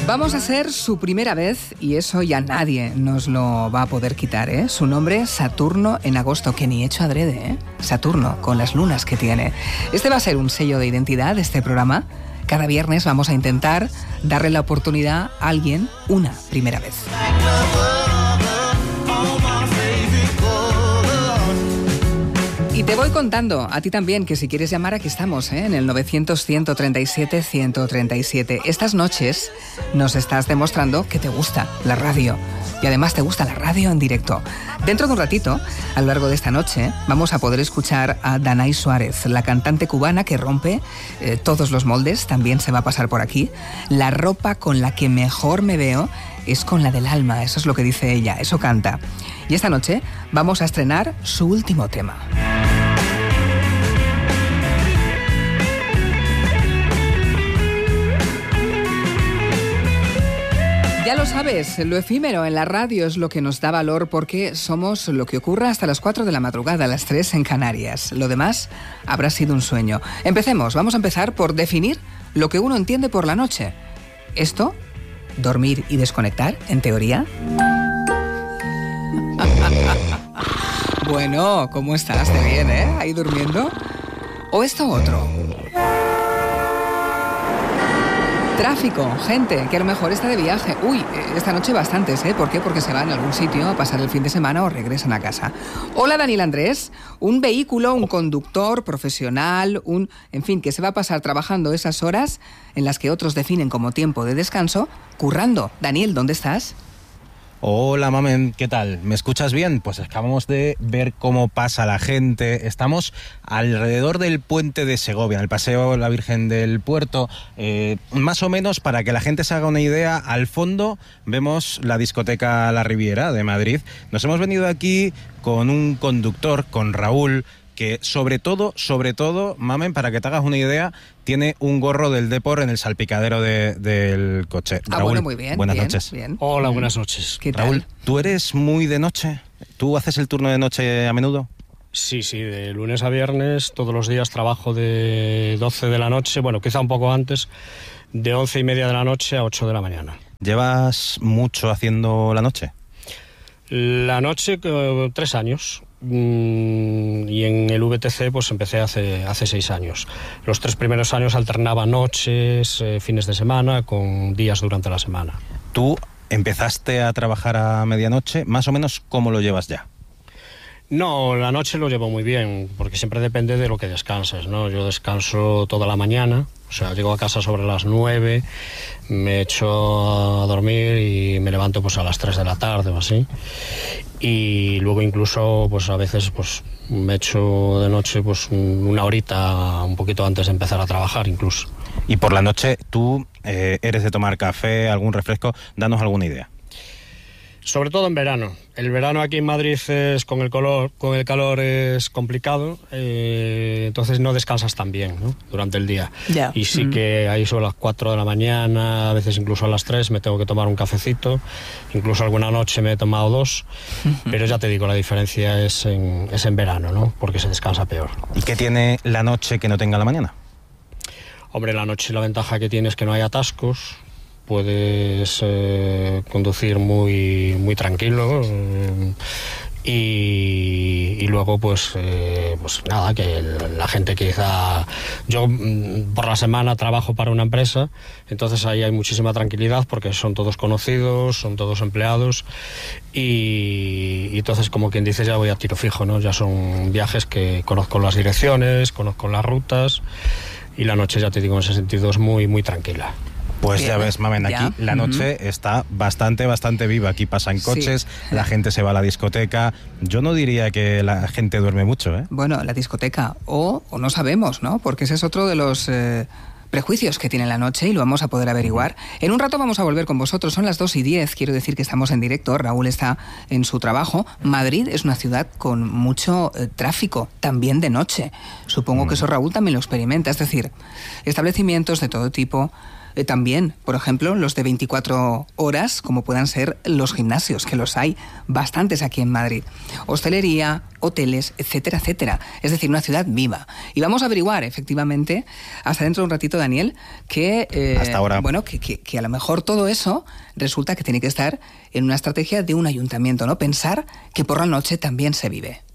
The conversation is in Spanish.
Vamos a ser su primera vez y eso ya nadie nos lo va a poder quitar, ¿eh? Su nombre, Saturno en agosto, que ni hecho adrede, ¿eh? Saturno, con las lunas que tiene. Este va a ser un sello de identidad de este programa. Cada viernes vamos a intentar darle la oportunidad a alguien una primera vez. Y te voy contando, a ti también, que si quieres llamar, aquí estamos, en el 900-137-137. Estas noches nos estás demostrando que te gusta la radio. Y además te gusta la radio en directo. Dentro de un ratito, a lo largo de esta noche, vamos a poder escuchar a Danay Suárez, la cantante cubana que rompe todos los moldes. También se va a pasar por aquí. La ropa con la que mejor me veo es con la del alma, eso es lo que dice ella, eso canta. Y esta noche vamos a estrenar su último tema. Ya lo sabes, lo efímero en la radio es lo que nos da valor porque somos lo que ocurra hasta las 4 de la madrugada, a las 3 en Canarias. Lo demás habrá sido un sueño. Empecemos, vamos a empezar por definir lo que uno entiende por la noche. Esto, dormir y desconectar, en teoría. Bueno, ¿cómo estás? ¿Te bien, ahí durmiendo? ¿O esto otro? Tráfico, gente que a lo mejor está de viaje. Uy, esta noche bastantes, ¿Por qué? Porque se van a algún sitio a pasar el fin de semana o regresan a casa. Hola, Daniel Andrés. Un vehículo, un conductor profesional, en fin, que se va a pasar trabajando esas horas en las que otros definen como tiempo de descanso, currando. Daniel, ¿dónde estás? Hola, mamen, ¿qué tal? ¿Me escuchas bien? Pues acabamos de ver cómo pasa la gente. Estamos alrededor del puente de Segovia, en el Paseo de la Virgen del Puerto. Más o menos, para que la gente se haga una idea, al fondo vemos la discoteca La Riviera de Madrid. Nos hemos venido aquí con un conductor, con Raúl, que sobre todo, mamen, para que te hagas una idea, tiene un gorro del Depor en el salpicadero del coche. Raúl, bueno, muy bien. Buenas bien, noches. Bien. Hola, buenas noches. ¿Qué tal? Raúl, ¿tú eres muy de noche? ¿Tú haces el turno de noche a menudo? Sí, de lunes a viernes, todos los días trabajo de 12 de la noche, bueno, quizá un poco antes, de 11:30 de la noche a 8 de la mañana. ¿Llevas mucho haciendo la noche? La noche, 3 años. Y en el VTC pues empecé hace 6 años. Los 3 primeros años alternaba noches, fines de semana con días durante la semana. ¿Tú empezaste a trabajar a medianoche? Más o menos, ¿cómo lo llevas ya? No, la noche lo llevo muy bien, porque siempre depende de lo que descanses, ¿no? Yo descanso toda la mañana, o sea, llego a casa sobre las 9, me echo a dormir y me levanto pues a las 3 de la tarde o así. Y luego incluso pues a veces pues me echo de noche pues una horita un poquito antes de empezar a trabajar incluso. Y por la noche, ¿tú eres de tomar café, algún refresco? Danos alguna idea. Sobre todo en verano. El verano aquí en Madrid es con el calor es complicado, entonces no descansas tan bien, ¿no? Durante el día. Yeah. Y sí que ahí sobre las 4 de la mañana, a veces incluso a las 3 me tengo que tomar un cafecito, incluso alguna noche me he tomado 2, pero ya te digo, la diferencia es en verano, ¿no? Porque se descansa peor. ¿Y qué tiene la noche que no tenga la mañana? Hombre, la noche la ventaja que tiene es que no hay atascos. Puedes conducir muy tranquilo y luego pues nada, que la gente quizá... Yo por la semana trabajo para una empresa, entonces ahí hay muchísima tranquilidad porque son todos conocidos, son todos empleados y entonces, como quien dice, ya voy a tiro fijo, ¿no? Ya son viajes que conozco las direcciones, conozco las rutas y la noche, ya te digo, en ese sentido es muy tranquila. Pues bien, ya ves, mamen, aquí ya. la noche está bastante viva. Aquí pasan coches, Sí. la gente se va a la discoteca. Yo no diría que la gente duerme mucho, ¿eh? Bueno, la discoteca, o no sabemos, ¿no? Porque ese es otro de los prejuicios que tiene la noche y lo vamos a poder averiguar. En un rato vamos a volver con vosotros, son las 2:10, quiero decir que estamos en directo, Raúl está en su trabajo. Madrid es una ciudad con mucho tráfico, también de noche. Supongo que eso Raúl también lo experimenta, es decir, establecimientos de todo tipo, también, por ejemplo, los de 24 horas, como puedan ser los gimnasios, que los hay bastantes aquí en Madrid. Hostelería, hoteles, etcétera, etcétera. Es decir, una ciudad viva. Y vamos a averiguar, efectivamente, hasta dentro de un ratito, Daniel, que hasta ahora. Bueno, que a lo mejor todo eso resulta que tiene que estar en una estrategia de un ayuntamiento, ¿no? Pensar que por la noche también se vive.